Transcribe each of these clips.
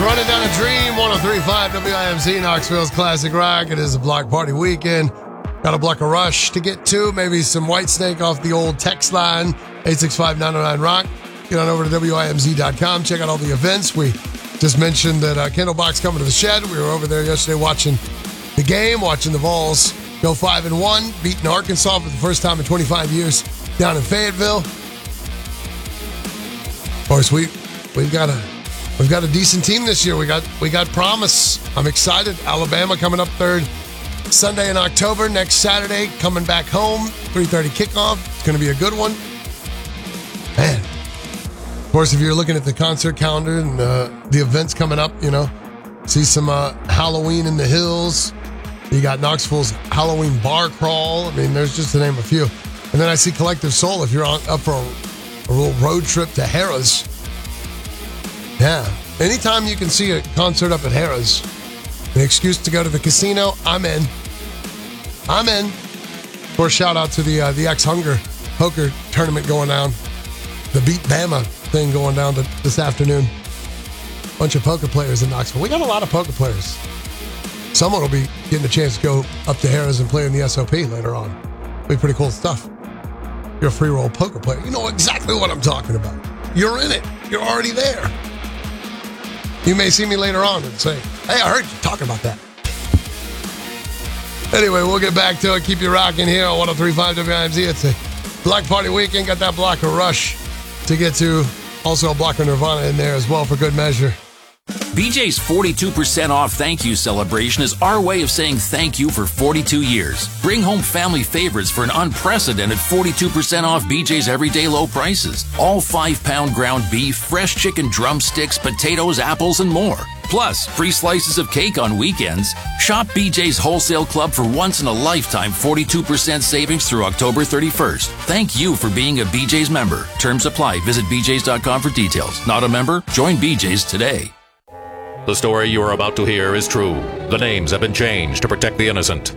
Running Down a Dream, 103.5 WIMZ, Knoxville's Classic Rock. It is a block party weekend. Got a block of Rush to get to. Maybe some Whitesnake off the old text line, 865-909-ROCK. Get on over to WIMZ.com. Check out all the events. We just mentioned that Candlebox coming to the Shed. We were over there yesterday watching the game, watching the Vols go 5-1, beating Arkansas for the first time in 25 years down in Fayetteville. Of course, we've got a decent team this year. We got promise. I'm excited. Alabama coming up third Sunday in October. Next Saturday coming back home. 3:30 kickoff. It's going to be a good one. Man. Of course, if you're looking at the concert calendar and the events coming up, see some Halloween in the Hills. You got Knoxville's Halloween Bar Crawl. I mean, there's just to name a few. And then I see Collective Soul if you're up for a little road trip to Harrah's. Yeah. Anytime you can see a concert up at Harrah's, an excuse to go to the casino, I'm in. Of course, shout out to the X-Hunger poker tournament going down. The Beat Bama thing going down this afternoon. Bunch of poker players in Knoxville. We got a lot of poker players. Someone will be getting a chance to go up to Harrah's and play in the SOP later on. Be pretty cool stuff. You're a free roll poker player. You know exactly what I'm talking about. You're in it. You're already there. You may see me later on and say, hey, I heard you talking about that. Anyway, we'll get back to it. Keep you rocking here on 103.5 WIMZ. It's a block party weekend. Got that block of Rush to get to. Also a block of Nirvana in there as well for good measure. BJ's 42% off thank you celebration is our way of saying thank you for 42 years. Bring home family favorites for an unprecedented 42% off BJ's everyday low prices. All 5-pound ground beef, fresh chicken drumsticks, potatoes, apples, and more. Plus, free slices of cake on weekends. Shop BJ's Wholesale Club for once-in-a-lifetime 42% savings through October 31st. Thank you for being a BJ's member. Terms apply. Visit bjs.com for details. Not a member? Join BJ's today. The story you are about to hear is true. The names have been changed to protect the innocent.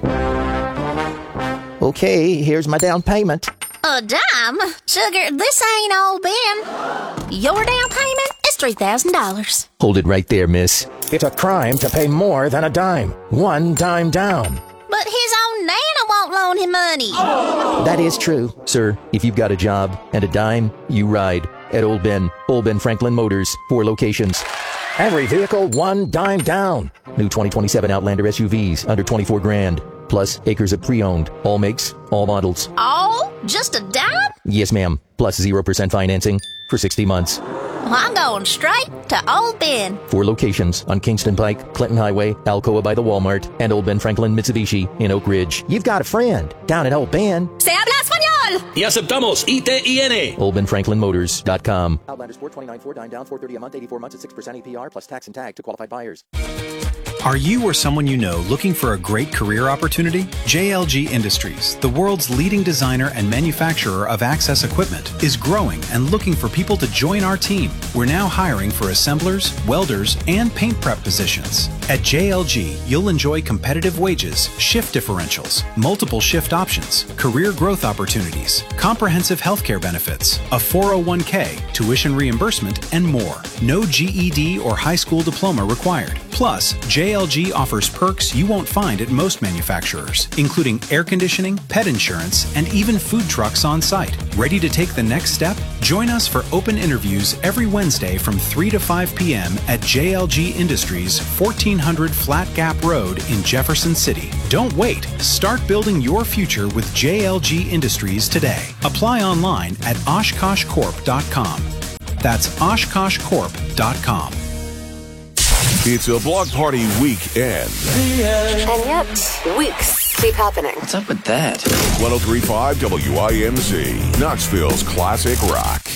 Okay, here's my down payment. A dime? Sugar, this ain't all Ben. Your down payment is $3,000. Hold it right there, miss. It's a crime to pay more than a dime. One dime down. But his own Nana won't loan him money. That is true, sir. If you've got a job and a dime, you ride at Old Ben Franklin Motors, 4 locations. Every vehicle, one dime down. New 2027 Outlander SUVs under $24,000. Plus acres of pre-owned. All makes, all models. Oh, just a dime? Yes, ma'am. Plus 0% financing for 60 months. Well, I'm going straight to Old Ben. 4 locations on Kingston Pike, Clinton Highway, Alcoa by the Walmart, and Old Ben Franklin Mitsubishi in Oak Ridge. You've got a friend down at Old Ben. Se habla español. Y aceptamos ITIN. OldBenFranklinMotors.com. Outlander Sport 29 4 dime down 430 a month 84 months at 6% APR plus tax and tag to qualified buyers. Are you or someone you know looking for a great career opportunity? JLG Industries, the world's leading designer and manufacturer of access equipment, is growing and looking for people to join our team. We're now hiring for assemblers, welders, and paint prep positions. At JLG, you'll enjoy competitive wages, shift differentials, multiple shift options, career growth opportunities, comprehensive healthcare benefits, a 401k, tuition reimbursement, and more. No GED or high school diploma required. Plus, JLG offers perks you won't find at most manufacturers, including air conditioning, pet insurance, and even food trucks on site. Ready to take the next step? Join us for open interviews every Wednesday from 3 to 5 p.m. at JLG Industries, 1400 Flat Gap Road in Jefferson City. Don't wait. Start building your future with JLG Industries today. Apply online at OshkoshCorp.com. That's OshkoshCorp.com. It's a block party weekend. And yet, weeks keep happening. What's up with that? 103.5 WIMZ, Knoxville's Classic Rock.